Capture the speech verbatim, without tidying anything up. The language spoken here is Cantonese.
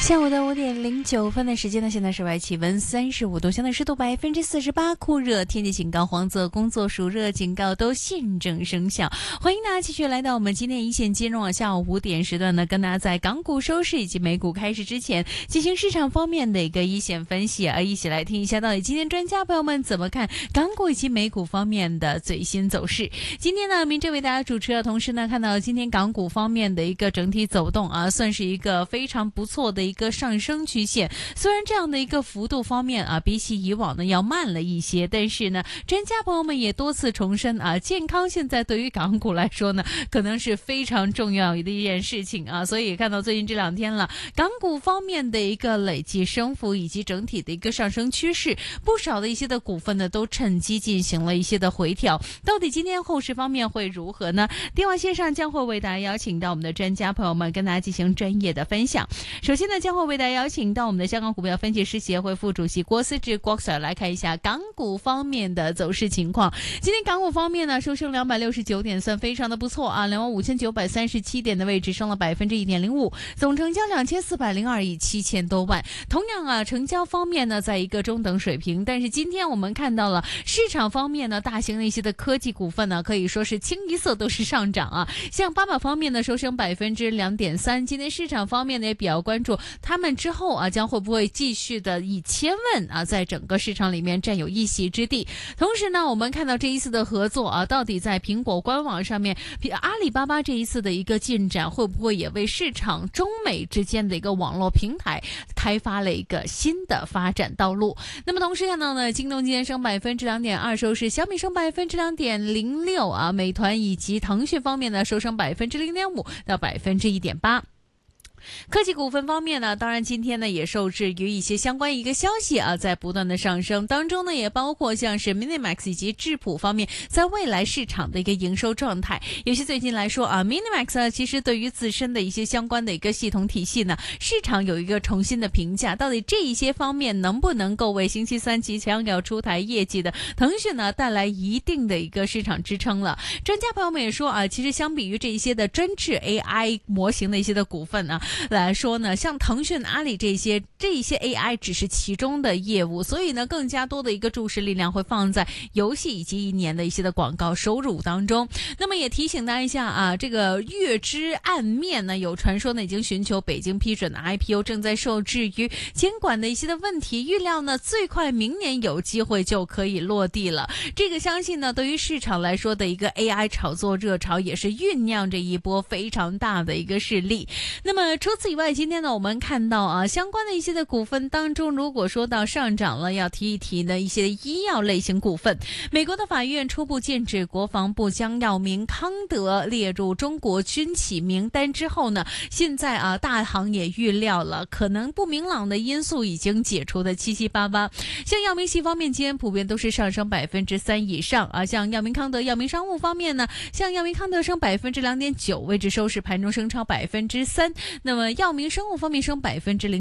下午的五点零九分的时间呢，现在室外气温三十五度，相对湿度百分之四十八，酷热天气警告、黄色工作暑热警告都现正生效。欢迎大家继续来到我们今天一线金融网下午五点时段呢，跟大家在港股收市以及美股开市之前进行市场方面的一个一线分析啊，一起来听一下到底今天专家朋友们怎么看港股以及美股方面的最新走势。今天呢，明正为大家主持的同时呢，看到今天港股方面的一个整体走动啊，算是一个非常不错的一个上升曲线。虽然这样的一个幅度方面啊，比起以往呢要慢了一些，但是呢，专家朋友们也多次重申啊，健康现在对于港股来说呢，可能是非常重要的一件事情啊。所以也看到最近这两天了，港股方面的一个累计升幅以及整体的一个上升趋势，不少的一些的股份呢都趁机进行了一些的回调。到底今天后市方面会如何呢？电话线上将会为大家邀请到我们的专家朋友们跟大家进行专业的分享。首先呢，将会为大家邀请到我们的香港股票分析师协会副主席郭思治郭 Sir 来看一下港股方面的走势情况。今天港股方面呢，收升两百六十九点，算非常的不错啊，两万五千九百三十七点的位置，升了百分之一点零五，总成交两千四百零二亿七千多万。同样啊，成交方面呢，在一个中等水平，但是今天我们看到了市场方面呢，大型的一些的科技股份呢，可以说是清一色都是上涨啊。像巴马方面呢，收升百分之两点三，今天市场方面呢也比较关注他们之后啊，将会不会继续的以千万啊，在整个市场里面占有一席之地。同时呢，我们看到这一次的合作啊，到底在苹果官网上面，阿里巴巴这一次的一个进展，会不会也为市场中美之间的一个网络平台开发了一个新的发展道路？那么同时看到呢，京东今天升百分之两点二收市，小米升百分之两点零六啊，美团以及腾讯方面呢，收升百分之零点五到百分之一点八。科技股份方面呢，当然今天呢也受制于一些相关一个消息啊，在不断的上升当中呢，也包括像是 Minimax 以及智谱方面在未来市场的一个营收状态。尤其最近来说啊 ，Minimax 呢其实对于自身的一些相关的一个系统体系呢，市场有一个重新的评价，到底这一些方面能不能够为星期三即将要出台业绩的腾讯呢带来一定的一个市场支撑了。专家朋友们也说啊，其实相比于这一些的专制 A I 模型的一些的股份呢、啊。来说呢，像腾讯、阿里这些这一些 A I 只是其中的业务，所以呢，更加多的一个注视力量会放在游戏以及一年的一些的广告收入当中。那么也提醒大家一下啊，这个月之暗面呢，有传说呢已经寻求北京批准的 I P O 正在受制于监管的一些的问题，预料呢最快明年有机会就可以落地了。这个相信呢，对于市场来说的一个 A I 炒作热潮也是酝酿着一波非常大的一个势力。那么除此以外，今天呢我们看到啊，相关的一些的股份当中，如果说到上涨了，要提一提的一些医药类型股份。美国的法院初步禁止国防部将药明康德列入中国军企名单之后呢，现在啊大行也预料了可能不明朗的因素已经解除的七七八八。像药明系方面今天普遍都是上升百分之三以上啊，像药明康德、药明商务方面呢，像药明康德升百分之两点九，位置收市盘中升超百分之三。那么药明生物方面升百分之零